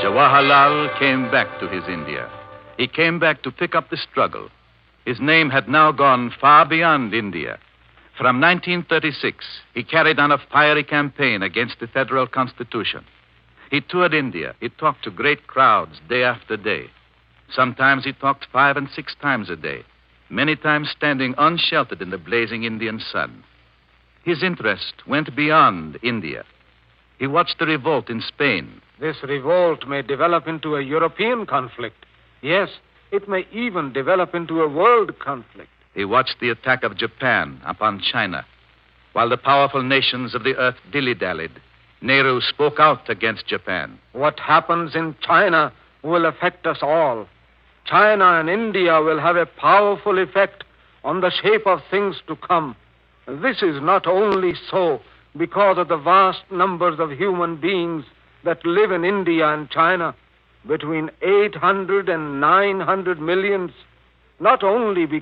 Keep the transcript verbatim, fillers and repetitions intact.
Jawaharlal came back to his India. He came back to pick up the struggle. His name had now gone far beyond India. From nineteen thirty-six, he carried on a fiery campaign against the federal constitution. He toured India. He talked to great crowds day after day. Sometimes he talked five and six times a day, many times standing unsheltered in the blazing Indian sun. His interest went beyond India. He watched the revolt in Spain. This revolt may develop into a European conflict. Yes, it may even develop into a world conflict. He watched the attack of Japan upon China. While the powerful nations of the earth dilly-dallied, Nehru spoke out against Japan. What happens in China will affect us all. China and India will have a powerful effect on the shape of things to come. This is not only so because of the vast numbers of human beings that live in India and China, between eight hundred and nine hundred millions, not only because